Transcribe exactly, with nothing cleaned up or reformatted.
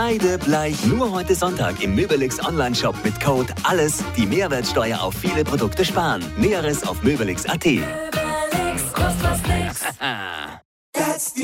Kreidebleich. Nur heute Sonntag im Möbelix Online-Shop mit Code ALLES die Mehrwertsteuer auf viele Produkte sparen. Näheres auf möbelix punkt at. Möbelix, kostet was nix. That's the